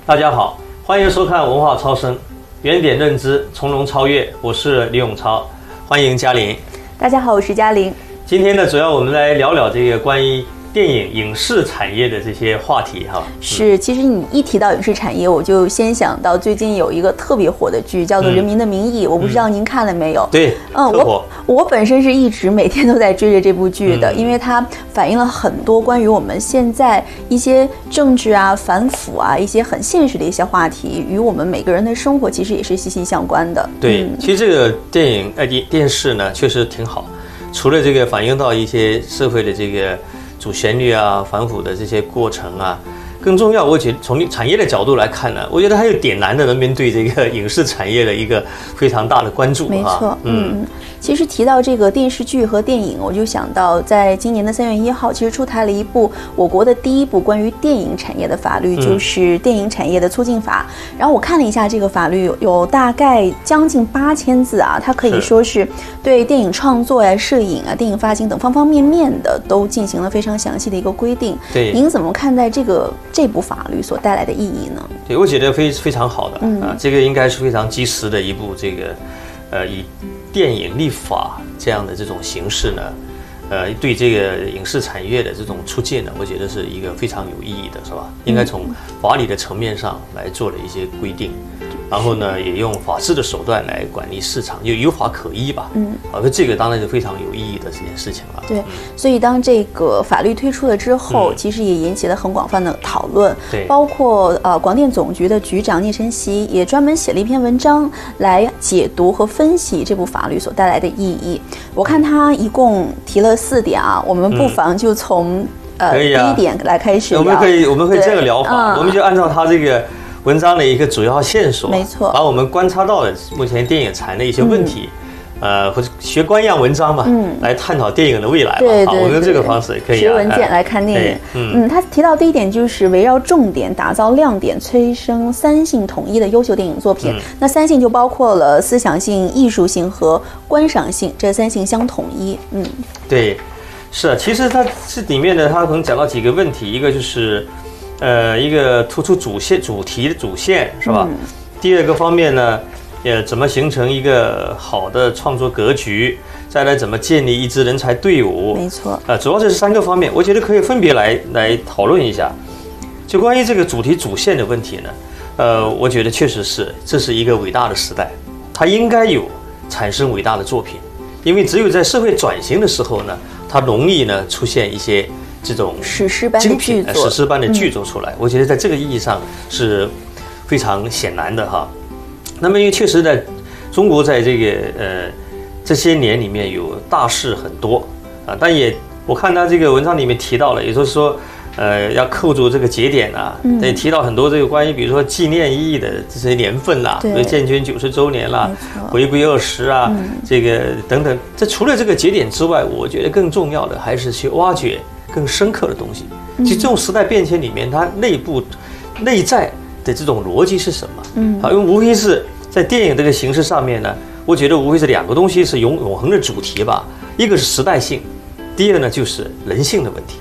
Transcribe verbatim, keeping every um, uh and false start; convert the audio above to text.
大家好，欢迎收看文化超声，原点认知，从容超越。我是李永超，欢迎嘉玲。 大家好，我是嘉玲。 今天呢，主要我们来聊聊这个关于电影影视产业的这些话题哈。 是，其实你一提到影视产业，我就先想到最近有一个特别火的剧，叫做《人民的名义》，嗯、我不知道您看了没有？ 对， 嗯，我我本身是一直每天都在追着这部剧的，嗯、因为它反映了很多关于我们现在一些政治啊、反腐啊、一些很现实的一些话题，与我们每个人的生活其实也是息息相关的。 对， 嗯、 其实这个电影呃电电视呢，确实挺好，除了这个反映到一些社会的这个主旋律啊、反腐的这些过程啊，更重要，我觉得从产业的角度来看呢，我觉得还有点燃的人民对这个影视产业的一个非常大的关注。 没错，嗯，其实提到这个电视剧和电影，我就想到在今年的三月一号，其实出台了一部我国的第一部关于电影产业的法律，就是《电影产业的促进法》。然后我看了一下这个法律，有有大概将近八千字啊，它可以说是对电影创作呀、摄影啊、电影发行等方方面面的都进行了非常详细的一个规定。 对， 您怎么看待这个这部法律所带来的意义呢？ 对，我觉得非非常好的、 嗯、 啊，这个应该是非常及时的一部这个，呃，以电影立法这样的这种形式呢，呃，对这个影视产业的这种促进呢，我觉得是一个非常有意义的，是吧？应该从法理的层面上来做了一些规定。然后呢，也用法治的手段来管理市场，就有法可依吧。嗯，啊，这个当然是非常有意义的这件事情了。 对，嗯、所以当这个法律推出了之后，嗯、其实也引起了很广泛的讨论。 对， 包括呃广电总局的局长聂晨曦也专门写了一篇文章来解读和分析这部法律所带来的意义。我看他一共提了四点啊，我们不妨就从、嗯、呃、啊、第一点来开始聊。 我们可以我们可以这个聊法，嗯、我们就按照他这个文章的一个主要线索， 没错， 把我们观察到的目前电影产业的一些问题，嗯、呃，或者学官样文章嘛，嗯，来探讨电影的未来吧。 对对对， 我们用这个方式可以、啊。 学文件来看电影，嗯嗯，他提到第一点就是围绕重点打造亮点，催生三性统一的优秀电影作品。嗯、那三性就包括了思想性、艺术性和观赏性，这三性相统一。嗯， 对，是啊，其实它这里面呢，它可能讲到几个问题，一个就是。呃，一个突出主线、主题的主线是吧？嗯、第二个方面呢，呃，怎么形成一个好的创作格局？再来怎么建立一支人才队伍？ 没错。 呃，主要这是三个方面，我觉得可以分别来来讨论一下。就关于这个主题主线的问题呢，呃，我觉得确实是这是一个伟大的时代，它应该有产生伟大的作品，因为只有在社会转型的时候呢，它容易呢出现一些。这种史诗般的剧作， 史诗般的剧作出来，嗯、我觉得在这个意义上是非常显然的哈。那么，因为确实在中国在这个呃这些年里面有大事很多啊，但也我看他这个文章里面提到了，也就是说，呃，要扣住这个节点啊，嗯、也提到很多这个关于比如说纪念意义的这些年份啦，比如建军九十周年啦，回归二十啊，嗯、这个等等。这除了这个节点之外，我觉得更重要的还是去挖掘更深刻的东西。其实这种时代变迁里面，它内部、内在的这种逻辑是什么？嗯，好，因为无非是在电影这个形式上面呢，我觉得无非是两个东西是永永恒的主题吧。一个是时代性，第二呢就是人性的问题。